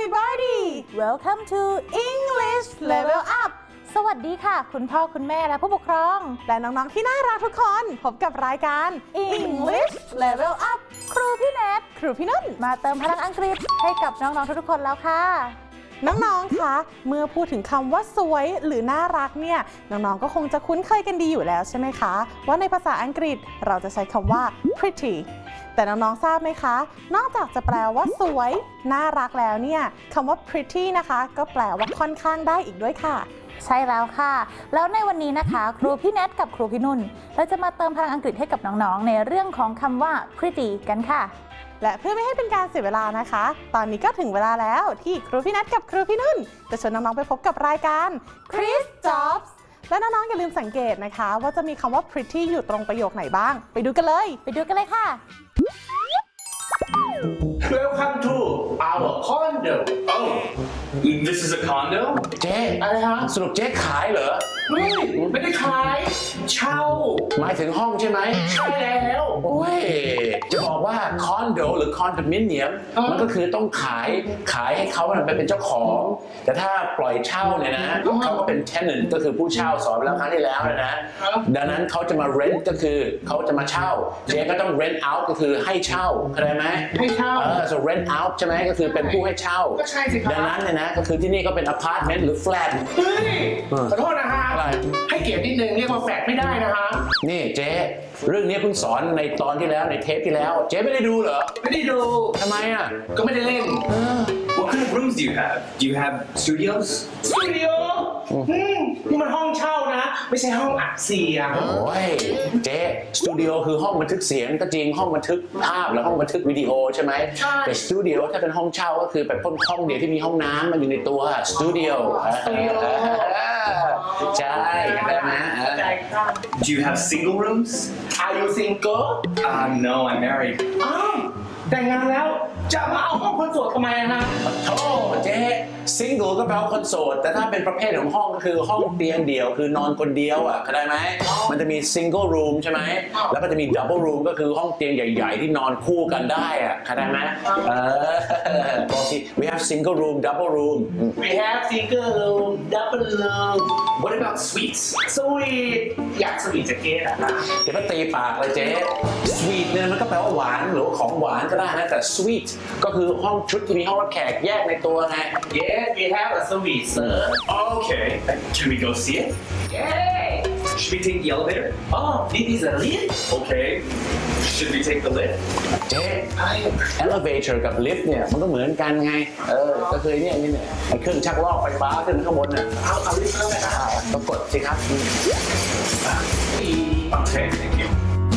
everybody welcome to English Level Up สวัสดีค่ะคุณพ่อคุณแม่และผู้ปกครองและน้องๆที่น่ารักทุกคนพบกับรายการ English Level Up ครูพี่แนทครูพี่นุ่นมาเติมพลังอังกฤษให้กับน้องๆทุกๆคนแล้วค่ะน้องๆคะเมื่อพูดถึงคำว่าสวยหรือน่ารักเนี่ยน้องๆก็คงจะคุ้นเคยกันดีอยู่แล้วใช่ไหมคะว่าในภาษาอังกฤษเราจะใช้คำว่า pretty แต่น้องๆทราบไหมคะนอกจากจะแปลว่าสวยน่ารักแล้วเนี่ยคำว่า pretty นะคะก็แปลว่าค่อนข้างได้อีกด้วยค่ะใช่แล้วค่ะแล้วในวันนี้นะคะครูพี่แนทกับครูพี่นุ่นเราจะมาเติมพลังอังกฤษให้กับน้องๆในเรื่องของคำว่า pretty กันค่ะและเพื่อไม่ให้เป็นการเสียเวลานะคะตอนนี้ก็ถึงเวลาแล้วที่ครูพี่นัทกับครูพี่นุ่นจะชวนน้องๆไปพบกับรายการ Chris Jobs และน้องๆอย่าลืมสังเกตนะคะว่าจะมีคำว่า pretty อยู่ตรงประโยคไหนบ้างไปดูกันเลยค่ะ Welcome to our condo. Oh, this is a condo? เจ๊อะไรฮะสรุปเจ๊ขายเหรอไม่ได้ขายเช่าหมายถึงห้องใช่ไหมใช่แล้วโอ้ยจะบอกว่าคอนโดหรือคอนโดมิเนียมมันก็คือต้องขายให้เขาเป็นเจ้าของแต่ถ้าปล่อยเช่าเนี่ยนะเขาก็เป็น tenant ก็คือผู้เช่าสอนไปแล้วครั้งที่แล้วนะดังนั้นเขาจะมา rent ก็คือเขาจะมาเช่าเจ๊ก็ต้อง rent out ก็คือให้เช่าเข้าใจไหมให้เช่าso rent out ใช่ไหมก็คือเป็นผู้ให้เช่าก็ใช่สิครับดังนั้นเนี่ยนะก็คือที่นี่ก็เป็น apartment หรือ flat เฮ้ยขอโทษนะฮะอะไรให้เกียรตินิดนึงเรียกว่าแฟลตไม่ได้นะฮะนี่เจ๊เรื่องนี้เพิ่งสอนในตอนที่แล้วในเทปที่แล้วเจ๊ไม่ได้ดูเหรอไม่ได้ดูทำไมอ่ะก็ไม่ได้เล่น What kind of rooms do you have? Do you have studios? Studio นี่มันห้องเช่านะไม่ใช่ห้องอัดเสียงโอ้ยเจ๊สตูดิโอคือห้องบันทึกเสียงก็จริงห้องบันทึกภาพและห้องบันทึกวิดีโอใช่ไหมใช่แต่สตูดิโอถ้าเป็นห้องเช่าก็คือเป็นห้องเดียวที่มีห้องน้ำมันอยู่ในตัวสตูดิโอใช่ได้ไหม Do you have single rooms? Are you single? No, I'm married. แต่งงานแล้วจะมาเอาห้องคนโสดทำไมฮะโธ่เจ๊ single ก็แปลว่าคนโสดแต่ถ้าเป็นประเภทของห้องก็คือห้องเตียงเดี่ยวคือนอนคนเดียวอ่ะเข้าใจไหมมันจะมี single room ใช่ไหมแล้วก็จะมี double room ก็คือห้องเตียงใหญ่ๆที่นอนคู่กันได้อ่ะเข้าใจไหมบอกสิ we have single room double room we have single room double room What about suites? สวีทอยากสวีทจะเก๊อะนะเดี๋ยวก็ตีปากเลยเจ๊ sweet เนี่ยมันก็แปลว่าหวานหรือของหวานก็ได้นะแต่ sweet ก็คือห้องชุดที่มีห้องรับแขกแยกในตัวไง Yes we have a suite sir Okay. Can we go see it? Yeah Should we take the elevator? Oh this is a lift Okay. Should we take the lift? เจ๊ elevator กับ lift เนี่ยมันก็เหมือนกันไงก็คือเนี่ยไอ้เครื่องชักลอกไฟฟ้าขึ้นข้างบนน่ะเอาลิฟต์เข้าไปนะก็กดสิครับ Okay, thank you.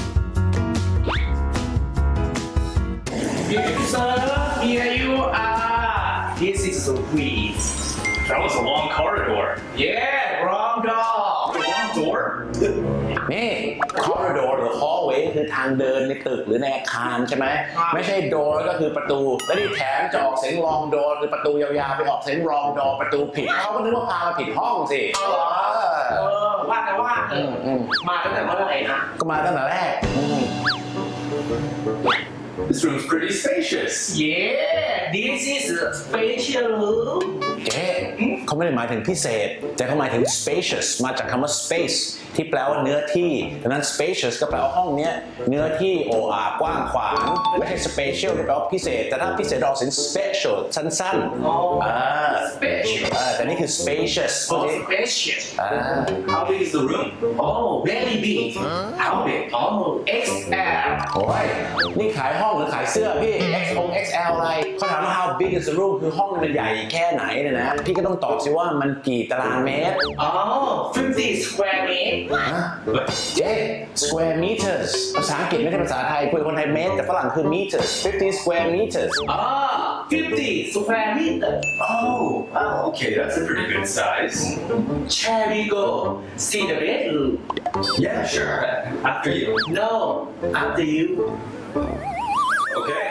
Sir here you are this is a suite That was a long corridor. Yeah wrong door Long door? นี่ corridor หรือ hallway คือทางเดินในตึกหรือในอาคารใช่ไหมไม่ใช่ door ก็คือประตูและที่แถมจะออกเสียง long door คือประตูยาวๆไปออกเสียง wrong door ประตูผิดเขาก็นึกว่าพามาผิดห้องสิว่าแต่ว่ามาตั้งแต่เมื่อไหร่นะก็มาตั้งแต่แรก This room's pretty spacious. Yeah this is a special room เจ๊เขาไม่ได้หมายถึงพิเศษแต่เขาหมายถึง spacious มาจากคำว่า space ที่แปลว่าเนื้อที่ดังนั้น spacious ก็แปลว่าห้องเนี้ยเนื้อที่โอ้อากว้างขวางไม่ใช่ special ที่แปลว่าพิเศษแต่ถ้าพิเศษออกเสียง special สั้นๆ special แต่นี่คือ spacious spacious How big is the room? Oh very big How big? Oh XL โอ้ยนี่ขายห้องหรือขายเสื้อพี่ XL อะไรเขาถามว่า how big is the room คือห้องมันใหญ่แค่ไหนเนี่ยนะพี่ก็ต้องตอบสิว่ามันกี่ตารางเมตร Oh 50 square meter เจ๊ square meters ภาษาอังกฤษไม่ใช่ภาษาไทยคุยคนไทยเมตรแต่ฝรั่งคือ meters 50 square meters 50 square meter Oh, okay, that's a pretty good size. Shall we go see the bedroom? Yeah, sure. After you. No, after you. Okay.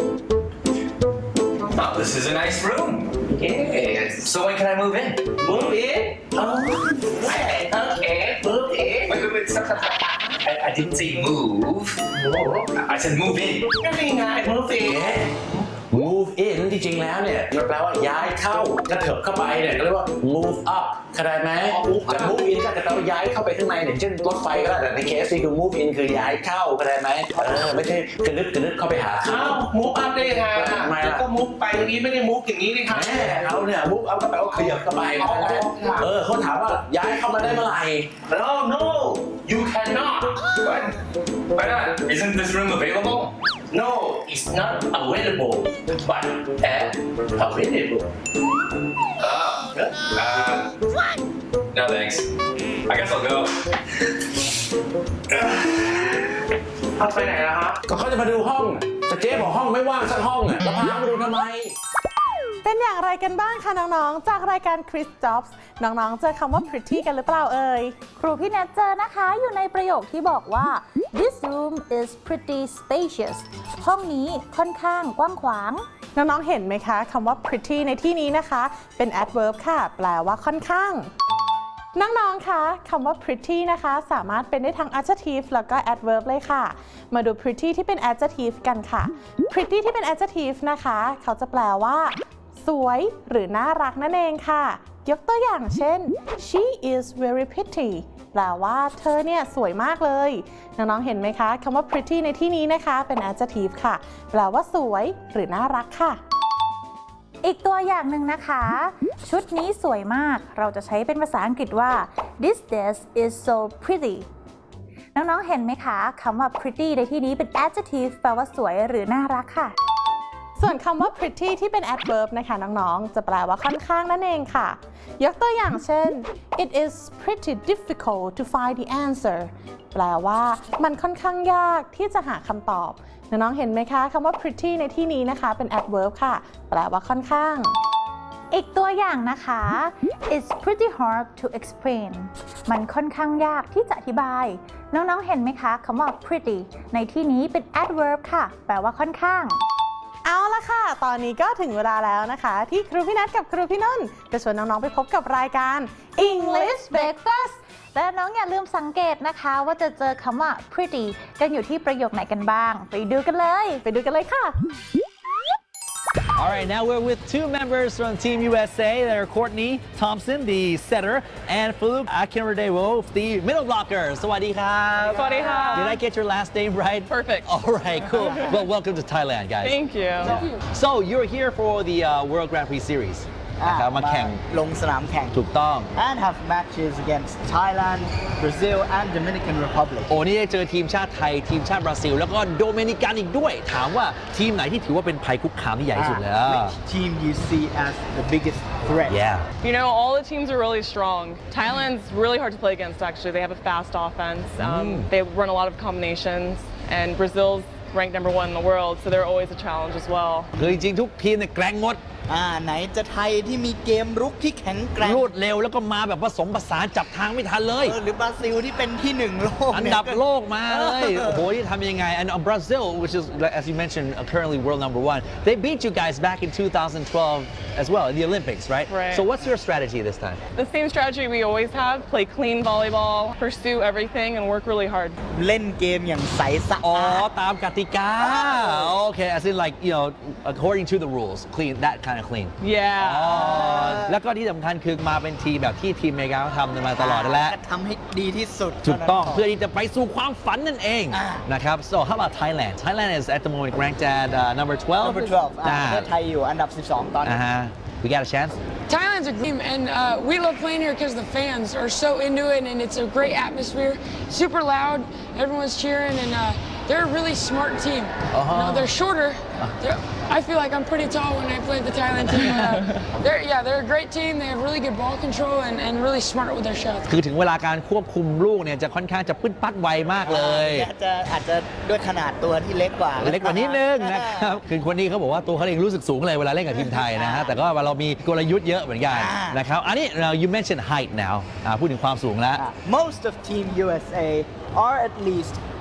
Oh, this is a nice room. Yes. So when can I move in? Move in? Oh, okay, move in. Wait, stop. I didn't say move. I said move in. นี่ไง move in move in ที่จริงแล้วเนี่ยมันแปลว่าย้ายเข้ากระเถิบเข้าไปเนี่ยก็เรียกว่า move up เข้าใจไหมแต่ move in ก็จะแปลว่าย้ายเข้าไปข้างในเนี่ยเช่นรถไฟก็ได้แต่ในเคสนี่คือ move in คือย้ายเข้าเข้าใจไหมไม่ใช่กระนึกเข้าไปหาอ้าวมุกอัพได้ยังไงทำไมล่ะก็มุกไปตรงนี้ไม่ได้มุกอย่างนี้นี่ครับแม่เอาเนี่ย move up ก็แปลว่าขยับเข้าไปเขาถามว่าย้ายเข้ามาได้เมื่อไหร่ No you cannot What? Why not? Isn't this room available? no it's not available but available No thanks. I guess I'll go. เอาไปไหนล่ะฮะก็เขาจะมาดูห้องแต่เจ๊บอกห้องไม่ว่างสักห้องอ่ะแล้วพามาดูทำไมเป็นอย่างไรกันบ้างคะน้องๆ จากรายการ Chris Jobs น้องๆ เจอคำว่า pretty กันหรือเปล่าเอ่ย ครูพี่แนทเจอนะคะอยู่ในประโยคที่บอกว่า this room is pretty spacious ห้องนี้ค่อนข้างกว้างขวาง น้องๆ เห็นไหมคะคำว่า pretty ในที่นี้นะคะเป็น adverb ค่ะ แปลว่าค่อนข้าง น้องๆ คะคำว่า pretty นะคะสามารถเป็นได้ทั้ง adjective แล้วก็ adverb เลยค่ะ มาดู pretty ที่เป็น adjective กันค่ะ pretty ที่เป็น adjective นะคะเขาจะแปลว่าสวยหรือน่ารักนั่นเองค่ะ ยกตัวอย่างเช่น she is very pretty แปลว่าเธอเนี่ยสวยมากเลย น้องๆ เห็นไหมคะคำว่า pretty ในที่นี้นะคะเป็น adjective ค่ะ แปลว่าสวยหรือน่ารักค่ะ อีกตัวอย่างหนึ่งนะคะ ชุดนี้สวยมาก เราจะใช้เป็นภาษาอังกฤษว่า this dress is so pretty น้องๆ เห็นไหมคะคำว่า pretty ในที่นี้เป็น adjective แปลว่าสวยหรือน่ารักค่ะ ส่วนคำว่า pretty ที่เป็น adverb นะคะน้องๆ จะแปลว่าค่อนข้างนั่นเองค่ะ ยกตัวอย่างเช่น it is pretty difficult to find the answer แปลว่ามันค่อนข้างยากที่จะหาคำตอบ น้องๆ เห็นไหมคะคำว่า pretty ในที่นี้นะคะเป็น adverb ค่ะ แปลว่าค่อนข้าง อีกตัวอย่างนะคะ it's pretty hard to explain มันค่อนข้างยากที่จะอธิบาย น้องๆ เห็นไหมคะคำว่า pretty ในที่นี้เป็น adverb ค่ะ แปลว่าค่อนข้าง เอาละค่ะ ตอนนี้ก็ถึงเวลาแล้วนะคะ ที่ครูพี่นัทกับครูพี่นุ่นจะชวนน้องๆ ไปพบกับรายการ English Breakfast และน้องอย่าลืมสังเกตนะคะว่าจะเจอคำว่า pretty กันอยู่ที่ประโยคไหนกันบ้าง ไปดูกันเลยค่ะ All right, now we're with two members from Team USA. They're Courtney Thompson, the setter, and Farouk Akinradewo, the middle blocker. Sawadee ka. Sawadee ka. Did I get your last name right? Perfect. All right, cool. Well, welcome to Thailand, guys. Thank you. So you're here for the World Grand Prix Series. นะครับมาแข่งลงสนามแข่งถูกต้อง and have matches against Thailand, Brazil and Dominican Republic โอ้นี่ได้เจอทีมชาติไทยทีมชาติบราซิล แล้วก็โดมินิกันอีกด้วย ถามว่าทีมไหนที่ถือว่าเป็นภัยคุกคามที่ใหญ่ที่สุดเลย Which team you see as the biggest threat Yeah. You know, all the teams are really strong. Thailand's really hard to play against, actually. They have a fast offense. They run a lot of combinations. And Brazil's ranked #1 in the world, so they're always a challenge as well. คือจริงๆทุกทีมเนี่ยแกร่งหมดไหนจะไทยที่มีเกมรุกที่แข็งแกร่งรวดเร็วแล้วก็มาแบบผสมผสานจับทางไม่ทันเลยหรือบราซิลที่เป็นที่หนึ่งโลกอันดับโลกมาเลย โอ้โหที่ทำยังไง and Brazil which is as you mentioned currently world #1 they beat you guys back in 2012 as well in the Olympics right Right. so what's your strategy this time The same strategy we always have: play clean volleyball, pursue everything, and work really hard. เล่นเกมอย่างใสสะอ๋ออาดตามกติกา okay as in like you know according to the rules clean that kind of clean Yeah. อ๋อแล้วก็ที่สำคัญคือมาเป็นทีมแบบที่ทีมอเมริกาเขาทำมาตลอดนั่นแหละก็ทำให้ดีที่สุดถูกต้องท่านั้นเพื่อที่จะไปสู่ความฝันนั่นเองนะครับ so how about Thailand Thailand is at the moment ranked at number 12 Number 12ประเทศไทยอยู่อันดับ 12 ตอนนี้ we got a chance Thailand's a team, and we love playing here because the fans are so into it, and it's a great atmosphere. Super loud, everyone's cheering, and they're a really smart team. Now they're shorter. I feel like I'm pretty tall when I play the Thailand team. They're a great team. They have really good ball control and really smart with their shots. คือถึงเวลาการควบคุมลูกเนี่ยจะค่อนข้างจะปึ๊ดปัดไวมากเลยอาจจะด้วยขนาดตัวที่เล็กกว่าเล็กกว่านิดนึงนะครับคือคนนี้เขาบอกว่าตัวเขาเองรู้สึกสูงเลยเวลาเล่นกับทีมไทยนะฮะแต่ก็เรามีกลยุทธ์เยอะเหมือนกันนะครับอันนี้ you mentioned height now พูดถึงความสูงแล้ว Most of Team USA are at least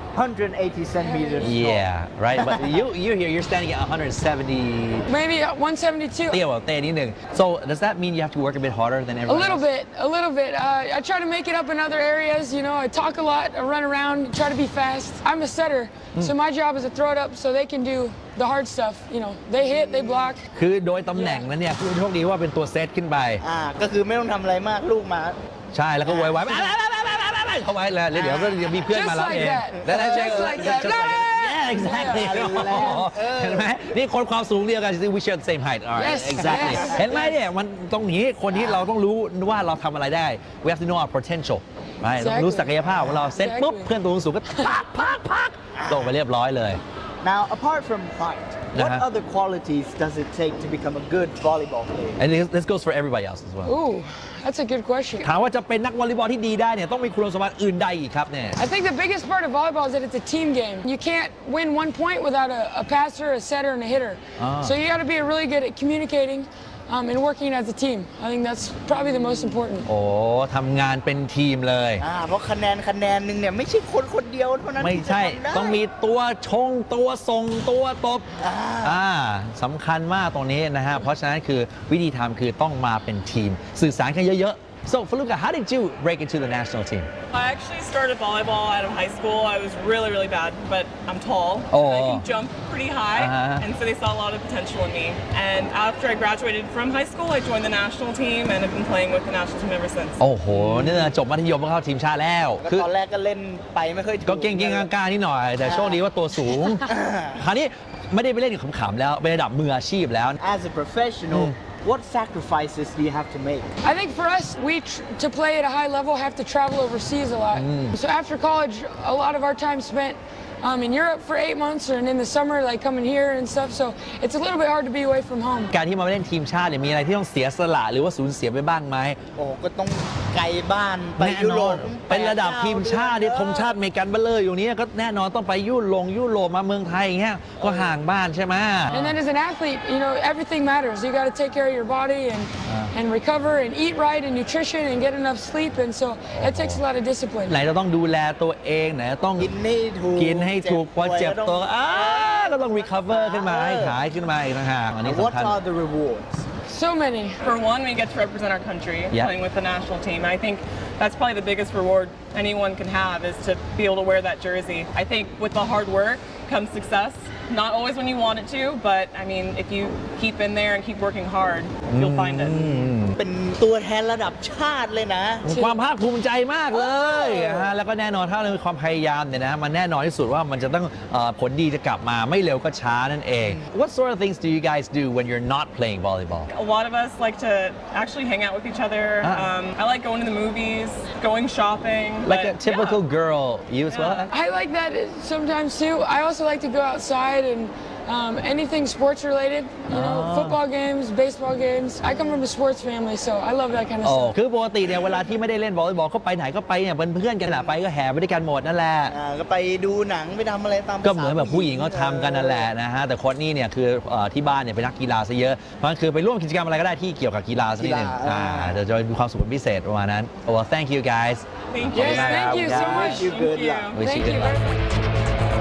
180 centimeters tall. Yeah, right. But you here, you're standing at 170. Maybe at 172. เตี้ยกว่าเต้นิดนึง So does that mean you have to work a bit harder than A everyone little else? bit, a little bit. I try to make it up in other areas. You know, I talk a lot, I run around, try to be fast. I'm a setter, so my job is to throw it up so they can do the hard stuff. You know, they hit, they block. คือโดยตำแหน่งนั้นเนี่ยคือโชคดีว่าเป็นตัวเซตขึ้นไปก็คือไม่ต้องทำอะไรมากลูกมาใช่แล้วก็ไวๆเข้าไว้แล้วเดี๋ยวก็จะมีเพื่อนมารับเอง Just like that. Yeah, exactly เห็นไหมนี่คนความสูงเดียวกัน we share the same height alright Yes, exactly yes. เห็นไหมเนี่ยมันตรงนี้คนที่เราต้องรู้ว่าเราทำอะไรได้ we have to know our potential ต้องรู้ศักยภาพของเราเซตปุ๊บเพื่อนตัวสูงก็พักลงไปเรียบร้อยเลย Now apart from height what other qualities does it take to become a good volleyball player and this goes for everybody else as well Ooh, that's a good question. ถามว่าจะเป็นนักวอลเลย์บอลที่ดีได้เนี่ยต้องมีคุณสมบัติอื่นใดอีกครับเนี่ย I think the biggest part of volleyball is that it's a team game. You can't win one point without a passer, a setter, and a hitter. So you got to be really good at communicating and working as a team. I think that's probably the most important. โอ้ทำงานเป็นทีมเลยเพราะคะแนนหนึ่งเนี่ยไม่ใช่คนเดียวเท่านั้นไม่ที่จะใช่ทำได้ต้องมีตัวชงตัวส่งตัวตบสำคัญมากตรงนี้นะฮะเพราะฉะนั้นคือวิธีทำคือต้องมาเป็นทีมสื่อสารกันเยอะๆ So Faluka, how did you break into the national team? I actually started volleyball out of high school. I was really, really bad, but I'm tall. Oh. And I can jump pretty high, and so they saw a lot of potential in me. And after I graduated from high school, I joined the national team and have been playing with the national team ever since. โอ้โหนี่จบมัธยมก็เข้าทีมชาติแล้วก็ตอนแรกก็เล่นไปไม่ค่อยถูกก็เก่งๆกลางๆนิดหน่อย แต่โชคดีว่าตัวสูง คราวนี้ไม่ได้ไปเล่นขำๆแล้วเป็นระดับมืออาชีพแล้ว As a professional what sacrifices do you have to make I think for us, to play at a high level have to travel overseas a lot. So after college, a lot of our time spent in Europe for 8 months and in the summer like coming here and stuff. So it's a little bit hard to be away from home. การที่มาเล่นทีมชาติเนี่ยมีอะไรที่ต้องเสียสละหรือว่าสูญเสียไปบ้างไหมโอ้ก็ต้องไกลบ้านไปยุโรปเป็นระดับทีมชาติที่ธงชาติอเมริกันเบลเลยอยู่นี้ก็แน่นอนต้องไปยุโรปมาเมืองไทยอย่างเงี้ยก็ห่างบ้านใช่ไหม And then as an athlete, you know, everything matters. You got to take care of your body and recover and eat right and nutrition and get enough sleep. And so it takes a lot of discipline. ไหนจะต้องดูแลตัวเองไหนจะต้องกินให้ถูกพอเจ็บตัวก็ต้อง recover ขึ้นมาให้หายขึ้นมาอีกต่างหากอันนี้ What สำคัญ are the rewards So many. For one, we get to represent our country Yeah. playing with the national team. And I think that's probably the biggest reward anyone can have is to be able to wear that jersey. I think with the hard work comes success. Not always when you want it to, but I mean, if you keep in there and keep working hard, you'll find it. เป็นตัวแทนระดับชาติเลยนะความภาคภูมิใจมากเลยแล้วก็แน่นอนถ้าเรามีความพยายามเนี่ยนะมันแน่นอนที่สุดว่ามันจะต้องผลดีจะกลับมาไม่เร็วก็ช้านั่นเอง What sort of things do you guys do when you're not playing volleyball? A lot of us like to actually hang out with each other. I like going to the movies, going shopping. Like a typical girl, you as well? I like that sometimes too. I also like to go outside and anything sports related, you know, football games, baseball games. I come from a sports family, so I love that kind of stuff. คือปกติเนี่ยเวลาที่ไม่ได้เล่นวอลเลย์บอลก็ไปไหนก็ไปเนี่ยเป็นเพื่อนกันแหละไปก็แห่ไปด้วยกันหมดนั่นแหละก็ไปดูหนังไปทำอะไรตามก็เหมือนแบบผู้หญิงเขาทำกันนั่นแหละนะฮะแต่โค้ชนี่เนี่ยคือที่บ้านเนี่ยเป็นนักกีฬาซะเยอะเพราะฉะนั้นคือไปร่วมกิจกรรมอะไรก็ได้ที่เกี่ยวกับกีฬาสักนิดหนึงเดี๋ยวจะมีความสุขเป็นพิเศษประมาณนั้น Well thank you guys Thank you. Yes, thank you so much. Wish you good luck Wish you Thank good you. luck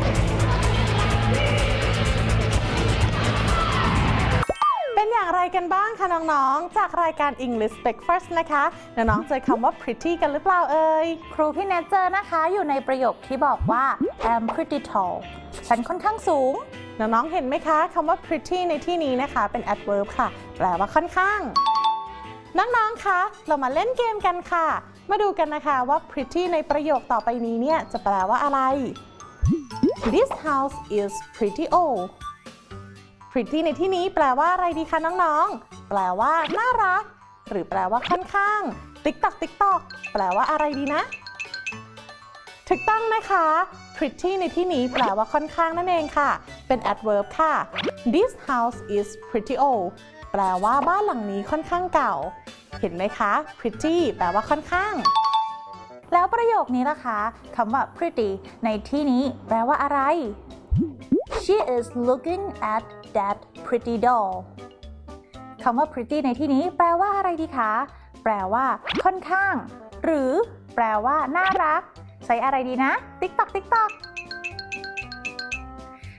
เป็นอย่างไรกันบ้างคะน้องๆ จากรายการ English Breakfast นะคะ น้องๆ เจอคำว่า pretty กันหรือเปล่าเอ่ย ครูพี่แนทเจอนะคะ อยู่ในประโยคที่บอกว่า I'm pretty tall ฉันค่อนข้างสูง น้องๆ เห็นไหมคะคำว่า pretty ในที่นี้นะคะ เป็น adverb ค่ะ แปลว่าค่อนข้าง น้องๆ คะ เรามาเล่นเกมกันค่ะ มาดูกันนะคะว่า pretty ในประโยคต่อไปนี้เนี่ยจะแปลว่าอะไร This house is pretty old pretty ในที่นี้แปลว่าอะไรดีคะน้องๆ แปลว่าน่ารัก หรือแปลว่าค่อนข้าง TikTok แปลว่าอะไรดีนะ ถูกต้องนะคะ pretty ในที่นี้แปลว่าค่อนข้างนั่นเองค่ะ เป็น adverb ค่ะ This house is pretty old แปลว่าบ้านหลังนี้ค่อนข้างเก่า เห็นไหมคะ pretty แปลว่าค่อนข้างแล้วประโยคนี้ล่ะคะคำว่า pretty ในที่นี้แปลว่าอะไร She is looking at that pretty doll คำว่า pretty ในที่นี้แปลว่าอะไรดีคะ แปลว่าค่อนข้าง หรือแปลว่าน่ารัก ใช้อะไรดีนะ TikTok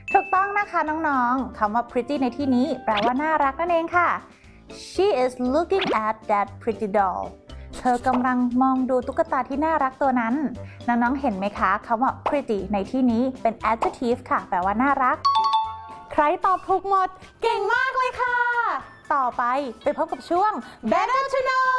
ถูกต้องนะคะน้องๆ คำว่า pretty ในที่นี้แปลว่าน่ารักนั่นเองค่ะ She is looking at that pretty doll เธอกำลังมองดูตุ๊กตาที่น่ารักตัวนั้น น้องๆ เห็นไหมคะคำว่า pretty ในที่นี้เป็น adjective ค่ะ แปลว่าน่ารักใครตอบถูกหมด เก่งมากเลยค่ะต่อไปพบกับช่วง Better to know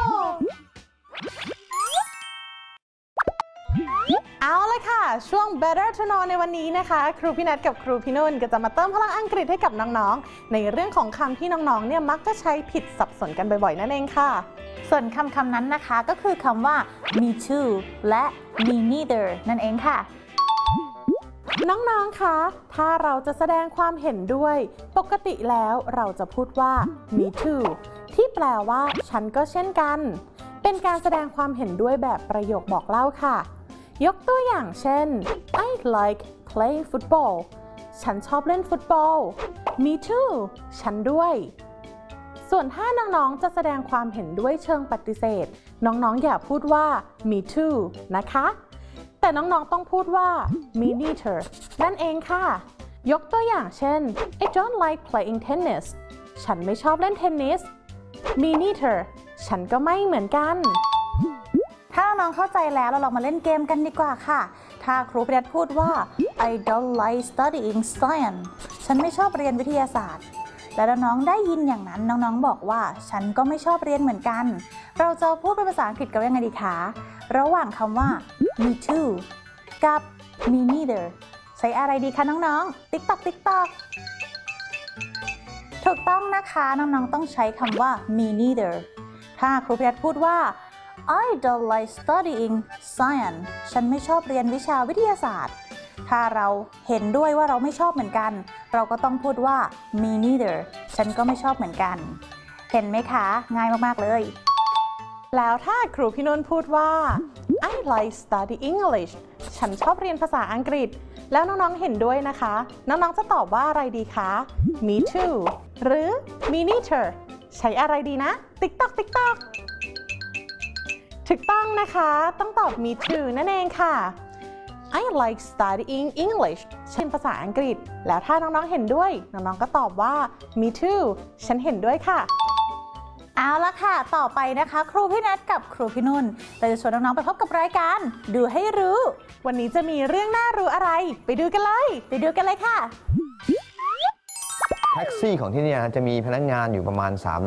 เอาเลยค่ะ ช่วง Better to know ในวันนี้นะคะ ครูพี่นัทกับครูพี่นุ่นก็จะมาเติมพลังอังกฤษให้กับน้องๆในเรื่องของคำที่น้องๆเนี่ยมักจะใช้ผิดสับสนกันบ่อยๆนั่นเองค่ะส่วนคำนั้นนะคะก็คือคำว่า me too และ me neither นั่นเองค่ะน้องๆ คะ ถ้าเราจะแสดงความเห็นด้วย ปกติแล้วเราจะพูดว่า me too ที่แปลว่าฉันก็เช่นกัน เป็นการแสดงความเห็นด้วยแบบประโยคบอกเล่าค่ะ ยกตัวอย่างเช่น I like playing football ฉันชอบเล่นฟุตบอล me too ฉันด้วย ส่วนถ้าน้องๆ จะแสดงความเห็นด้วยเชิงปฏิเสธ น้องๆ อย่าพูดว่า me too นะคะ แต่น้องๆ ต้องพูดว่า me neither นั่นเองค่ะ ยกตัวอย่างเช่น I don't like playing tennis ฉันไม่ชอบเล่นเทนนิส me neither ฉันก็ไม่เหมือนกันถ้าน้องเข้าใจแล้วเราลองมาเล่นเกมกันดีกว่าค่ะ ถ้าครูพิรัตพูดว่า I don't like studying science ฉันไม่ชอบเรียนวิทยาศาสตร์ แล้วน้องๆ ได้ยินอย่างนั้นน้องๆ บอกว่าฉันก็ไม่ชอบเรียนเหมือนกัน เราจะพูดเป็นภาษาอังกฤษกันยังไงดีคะ ระหว่างคำว่า me too กับ me neither ใช้อะไรดีคะน้องๆ ติ๊กตอกถูกต้องนะคะน้องๆ ต้องใช้คำว่า me neither ถ้าครูพิรัตพูดว่าI don't like studying science ฉันไม่ชอบเรียนวิชาวิทยาศาสตร์ ถ้าเราเห็นด้วยว่าเราไม่ชอบเหมือนกัน เราก็ต้องพูดว่า me neither ฉันก็ไม่ชอบเหมือนกัน เห็นไหมคะ ง่ายมากๆเลยแล้วถ้าครูพี่นุ่นพูดว่า I like study English ฉันชอบเรียนภาษาอังกฤษ แล้วน้องๆ เห็นด้วยนะคะ น้องๆ จะตอบว่าอะไรดีคะ me too หรือ me neither ใช้อะไรดีนะ ติ๊กตอกถูกต้องนะคะ ต้องตอบ me too นั่นเองค่ะ I like studying English ฉันภาษาอังกฤษ แล้วถ้าน้องๆ เห็นด้วย น้องๆ ก็ตอบว่า me too ฉันเห็นด้วยค่ะเอาละค่ะ ต่อไปนะคะ ครูพี่นัทกับครูพี่นุ่นเราจะชวนน้องๆ ไปพบกับรายการ ดูให้รู้วันนี้จะมีเรื่องน่ารู้อะไร ไปดูกันเลยค่ะแท็กซี่ของที่นี่จะมีพนักงานอยู่ประมาณ